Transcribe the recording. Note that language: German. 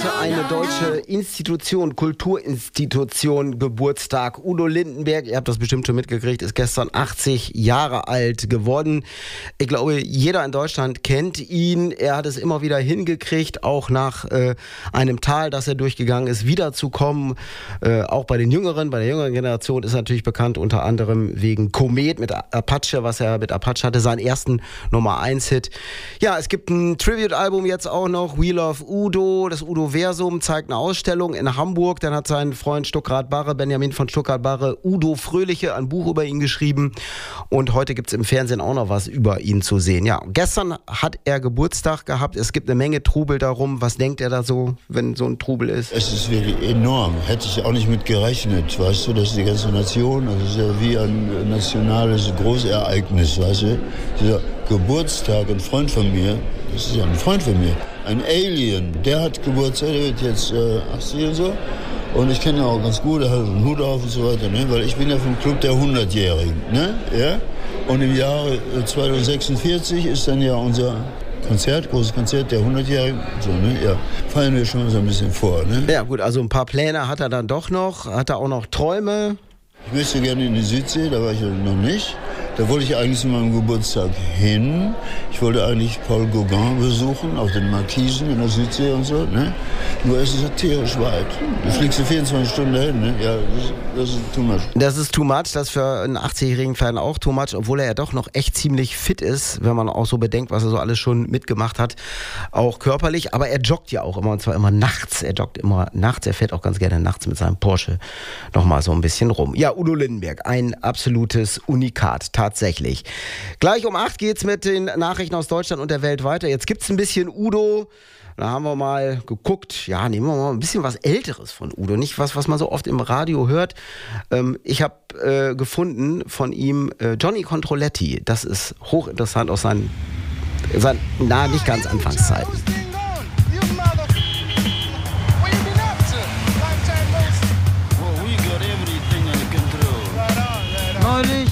heute eine deutsche Institution, Kulturinstitution Geburtstag. Udo Lindenberg, ihr habt das bestimmt schon mitgekriegt, ist gestern 80 Jahre alt geworden. Ich glaube, jeder in Deutschland kennt ihn. Er hat es immer wieder hingekriegt, auch nach einem Tal, das er durchgegangen ist, wiederzukommen. Auch bei der jüngeren Generation ist er natürlich bekannt, unter anderem wegen Komet mit Apache, was er mit Apache hatte, seinen ersten Nummer-1-Hit. Ja, es gibt ein Tribute-Album jetzt auch noch, We Love Udo. Das Udo-Versum zeigt eine Ausstellung in Hamburg. Dann hat sein Freund Stuckrad-Barre, Benjamin von Stuckrad-Barre, Udo Fröhliche, ein Buch über ihn geschrieben. Und heute gibt es im Fernsehen auch noch was über ihn zu sehen. Ja, gestern hat er Geburtstag gehabt. Es gibt eine Menge Trubel darum. Was denkt er da so, wenn so ein Trubel ist? Es ist wirklich enorm. Hätte ich auch nicht mit gerechnet. Weißt du, das ist die ganze Nation. Das ist ja wie ein nationales Großereignis, weißt du. Dieser Geburtstag, ein Freund von mir, das ist ja ein Freund von mir, ein Alien, der hat Geburtstag, der wird jetzt 80 und so. Und ich kenne ihn auch ganz gut, er hat einen Hut auf und so weiter, ne? Weil ich bin ja vom Club der 100-Jährigen. Ne? Ja? Und im Jahre 2046 ist dann ja unser Konzert, großes Konzert der 100-Jährigen. So, ne? Ja, feiern wir schon so ein bisschen vor. Ne? Ja gut, also ein paar Pläne hat er dann doch noch. Hat er auch noch Träume? Ich möchte gerne in die Südsee, da war ich ja noch nicht. Da wollte ich eigentlich zu meinem Geburtstag hin. Ich wollte eigentlich Paul Gauguin besuchen, auf den Markisen in der Südsee und so. Ne? Nur es ist ja tierisch weit. Du fliegst 24 Stunden dahin. Ne? Ja, das ist too much. Das ist too much, das ist für einen 80-jährigen Fan auch too much, obwohl er ja doch noch echt ziemlich fit ist, wenn man auch so bedenkt, was er so alles schon mitgemacht hat, auch körperlich. Aber er joggt ja auch immer, und zwar immer nachts. Er joggt immer nachts, er fährt auch ganz gerne nachts mit seinem Porsche nochmal so ein bisschen rum. Ja, Udo Lindenberg, ein absolutes Unikat, tatsächlich. Gleich um 8 geht's mit den Nachrichten aus Deutschland und der Welt weiter. Jetzt gibt's ein bisschen Udo. Da haben wir mal geguckt, ja, nehmen wir mal ein bisschen was Älteres von Udo. Nicht was man so oft im Radio hört. Ich habe gefunden von ihm Johnny Controletti. Das ist hochinteressant aus seinen nicht ganz Anfangszeiten.